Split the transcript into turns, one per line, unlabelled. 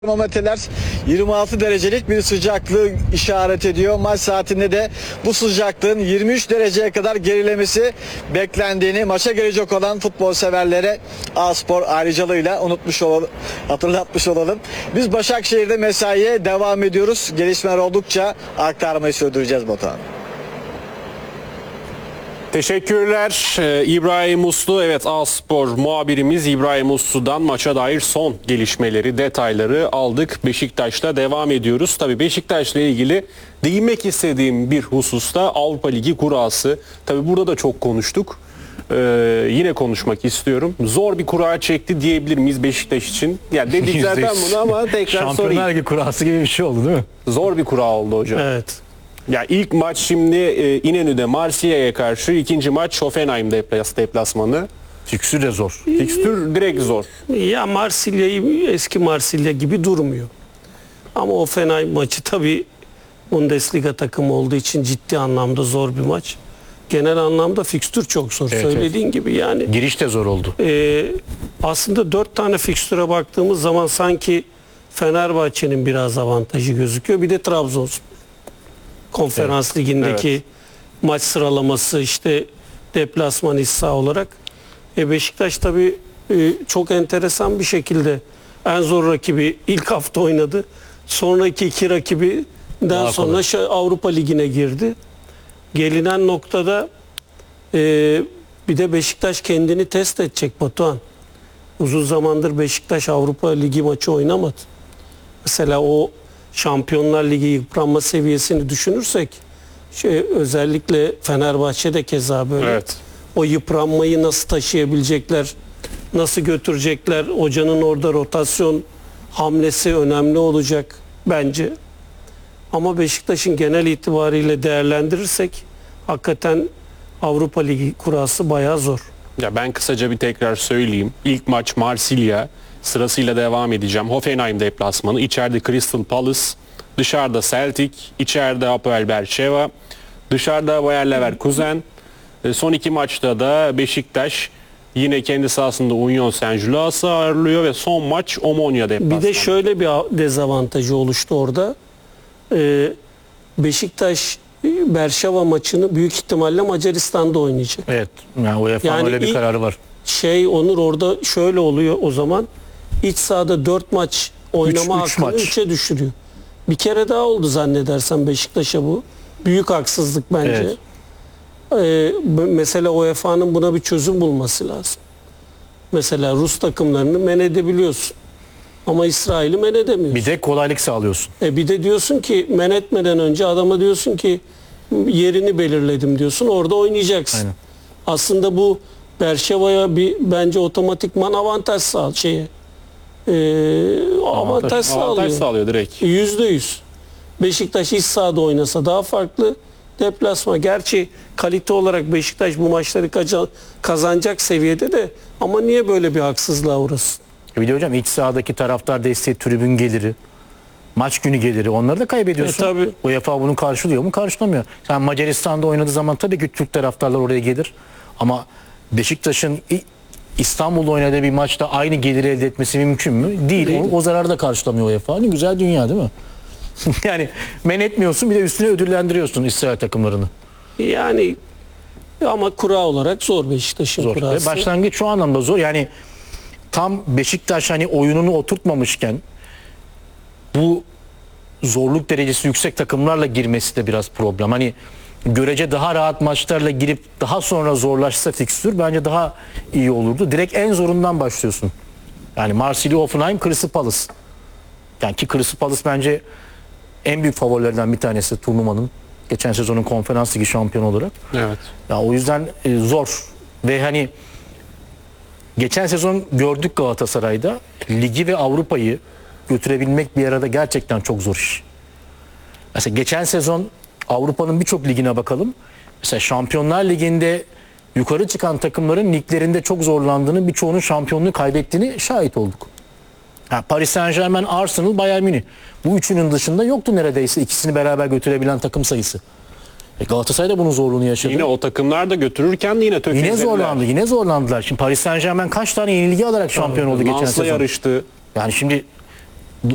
Termometreler 26 derecelik bir sıcaklığı işaret ediyor. Maç saatinde de bu sıcaklığın 23 dereceye kadar gerilemesi beklendiğini maça gelecek olan futbol severlere A-Spor ayrıcalığıyla hatırlatmış olalım. Biz Başakşehir'de mesaiye devam ediyoruz. Gelişmeler oldukça aktarmayı sürdüreceğiz Batuhan.
Teşekkürler İbrahim Uslu. Evet, A-Spor muhabirimiz İbrahim Uslu'dan maça dair son gelişmeleri, detayları aldık. Beşiktaş'ta devam ediyoruz. Tabii Beşiktaş'la ilgili değinmek istediğim bir hususta Avrupa Ligi kurası. Tabii burada da çok konuştuk. Yine konuşmak istiyorum. Zor bir kura çekti diyebilir miyiz Beşiktaş için? Yani dedik zaten bunu ama tekrar sorayım.
Şampiyonlar Ligi kurası gibi bir şey oldu değil mi?
Zor bir kura oldu hocam.
Evet.
Ya ilk maç şimdi İnönü'de Marsilya'ya karşı, ikinci maç Hoffenheim deplasmanı.
Fikstür de zor.
Fikstür direkt zor.
Ya Marsilya'yı eski Marsilya gibi durmuyor. Ama Hoffenheim maçı tabii Bundesliga takımı olduğu için ciddi anlamda zor bir maç. Genel anlamda fikstür çok zor.
Evet,
Söylediğin gibi yani.
Giriş de zor oldu.
Aslında 4 tane fikstüre baktığımız zaman sanki Fenerbahçe'nin biraz avantajı gözüküyor. Bir de Trabzonspor. Konferans ligindeki maç sıralaması işte deplasman issa olarak. Beşiktaş tabii çok enteresan bir şekilde en zor rakibi ilk hafta oynadı. Sonraki iki rakibinden sonra Avrupa Ligi'ne girdi. Gelinen noktada bir de Beşiktaş kendini test edecek Batuhan. Uzun zamandır Beşiktaş Avrupa Ligi maçı oynamadı. Mesela o Şampiyonlar Ligi yıpranma seviyesini düşünürsek özellikle Fenerbahçe'de keza böyle.
Evet.
O yıpranmayı nasıl taşıyabilecekler, nasıl götürecekler? Hocanın orada rotasyon hamlesi önemli olacak bence. Ama Beşiktaş'ın genel itibariyle değerlendirirsek hakikaten Avrupa Ligi kurası bayağı zor.
Ya ben kısaca bir tekrar söyleyeyim. İlk maç Marsilya, sırasıyla devam edeceğim. Hoffenheim deplasmanı, içeride Crystal Palace, dışarıda Celtic, içeride Hapoel Bercheva, dışarıda Bayer Leverkusen. Son iki maçta da Beşiktaş yine kendi sahasında Union Saint-Gillois'ı ağırlıyor ve son maç Omonia deplasmanı.
Bir de şöyle bir dezavantajı oluştu orada. Beşiktaş Berşeva maçını büyük ihtimalle Macaristan'da oynayacak.
Evet. Yani UEFA'nın öyle bir kararı var.
Onur orada şöyle oluyor o zaman. İç sahada 4 maç oynama hakkını 3'e düşürüyor. Bir kere daha oldu zannedersem Beşiktaş'a bu. Büyük haksızlık bence. Evet. Mesela UEFA'nın buna bir çözüm bulması lazım. Mesela Rus takımlarını men edebiliyorsun. Ama İsrail'i men edemiyorsun.
Bir de kolaylık sağlıyorsun.
Bir de diyorsun ki men etmeden önce adama diyorsun ki yerini belirledim diyorsun. Orada oynayacaksın.
Aynen.
Aslında bu Berşeva'ya bir bence otomatikman avantaj avantaj
sağlıyor direkt.
%100. Beşiktaş iç sahada oynasa daha farklı. Deplasma. Gerçi kalite olarak Beşiktaş bu maçları kazanacak seviyede de ama niye böyle bir haksızlığa uğrasın?
Bir de hocam iç sahadaki taraftar desteği, tribün geliri, maç günü geliri onları da kaybediyorsun.
Tabii.
UEFA bunu karşılıyor mu? Karşılamıyor. Sen Macaristan'da oynadığı zaman tabii ki Türk taraftarlar oraya gelir. Ama Beşiktaş'ın İstanbul'da oynadığı bir maçta aynı geliri elde etmesi mümkün mü? Değil. O zararı da karşılamıyor UEFA. Ne güzel dünya değil mi? Yani men etmiyorsun, bir de üstüne ödüllendiriyorsun İsrail takımlarını.
Yani ama kura olarak zor Beşiktaş'ın kurası.
Başlangıç şu anlamda zor. Yani tam Beşiktaş hani oyununu oturtmamışken bu zorluk derecesi yüksek takımlarla girmesi de biraz problem. Hani görece daha rahat maçlarla girip daha sonra zorlaşsa fikstür bence daha iyi olurdu. Direkt en zorundan başlıyorsun. Yani Marsilya, Hoffenheim, Crystal Palace. Yani ki Crystal Palace bence en büyük favorilerden bir tanesi turnuvanın. Geçen sezonun Konferans Ligi şampiyonu olarak.
Evet.
Ya o yüzden zor. Ve hani geçen sezon gördük Galatasaray'da ligi ve Avrupa'yı götürebilmek bir arada gerçekten çok zor iş. Mesela geçen sezon Avrupa'nın birçok ligine bakalım. Mesela Şampiyonlar Ligi'nde yukarı çıkan takımların liglerinde çok zorlandığını, birçoğunun şampiyonluğu kaybettiğini şahit olduk. Paris Saint-Germain, Arsenal, Bayern Münih. Bu üçünün dışında yoktu neredeyse ikisini beraber götürebilen takım sayısı. Galatasaray da bunun zorluğunu yaşadı.
Yine o takımlar da götürürken de yine tökezlediler.
Yine zorlandılar. Şimdi Paris Saint-Germain kaç tane yenilgi alarak şampiyon oldu geçen sezon.
Yarıştı.
Yani şimdi